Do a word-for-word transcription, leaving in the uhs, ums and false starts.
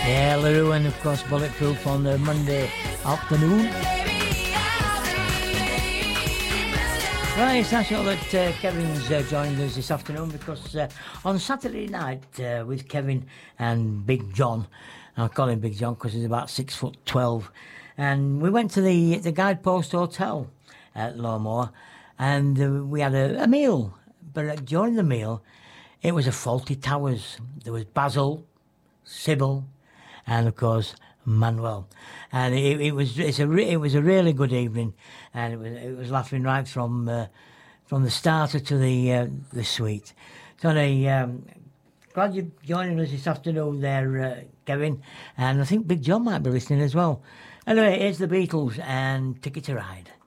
Yeah, LaRue and of course Bulletproof on the Monday afternoon. Right, it's natural that uh, Kevin's uh, joined us this afternoon because uh, on Saturday night uh, with Kevin and Big John, I'll call him Big John because he's about six foot twelve, and we went to the the Guidepost Hotel at Lowmore, and uh, we had a, a meal. But uh, during the meal, it was a Faulty Towers. There was Basil, Sybil, and of course Manuel, and it, it was it's a re- it was a really good evening, and it was it was laughing right from uh, from the starter to the uh, the suite. So I um, glad you're joining us this afternoon there, uh, Kevin, and I think Big John might be listening as well. Anyway, here's the Beatles and Ticket to Ride.